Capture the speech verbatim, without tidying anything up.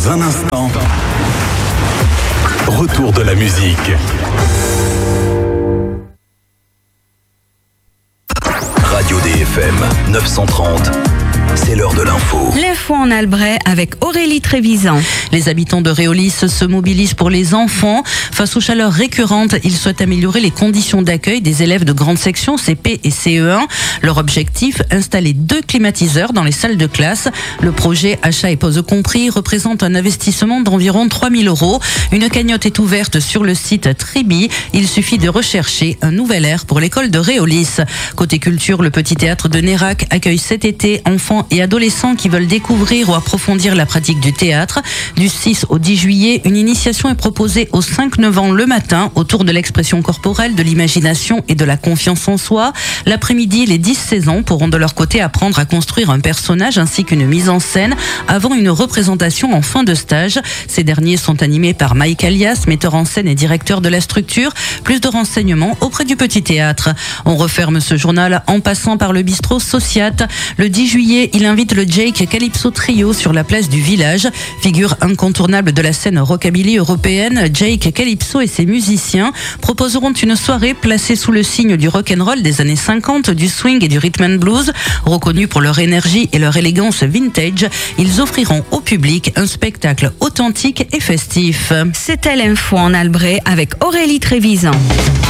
Dans un instant, retour de la musique. Radio D F M neuf cent trente, c'est l'heure de l'info. L'info en Albret avec Aurélie Trévisan. Les habitants de Réolis se mobilisent pour les enfants. Face aux chaleurs récurrentes, ils souhaitent améliorer les conditions d'accueil des élèves de grande section C P et C E un. Leur objectif, installer deux climatiseurs dans les salles de classe. Le projet achat et pose compris représente un investissement d'environ trois mille euros. Une cagnotte est ouverte sur le site Tribi. Il suffit de rechercher un nouvel air pour l'école de Réolis. Côté culture, le petit théâtre de Nérac accueille cet été enfants et adolescents qui veulent découvrir ou approfondir la pratique du théâtre. Du six au dix juillet, une initiation est proposée aux cinq neuf ans le matin autour de l'expression corporelle, de l'imagination et de la confiance en soi. L'après-midi, les dix seize ans pourront de leur côté apprendre à construire un personnage ainsi qu'une mise en scène avant une représentation en fin de stage. Ces derniers sont animés par Mike Alias, metteur en scène et directeur de la structure. Plus de renseignements auprès du petit théâtre. On referme ce journal en passant par le bistrot Sociate. Le dix juillet, il invite le Jake Calypso Trio sur la place du village. Figure incontournable de la scène rockabilly européenne, Jake Calypso et ses musiciens proposeront une soirée placée sous le signe du rock'n'roll des années cinquante, du swing et du rhythm and blues. Reconnus pour leur énergie et leur élégance vintage, ils offriront au public un spectacle authentique et festif. C'était l'info en Albret avec Aurélie Trévisan.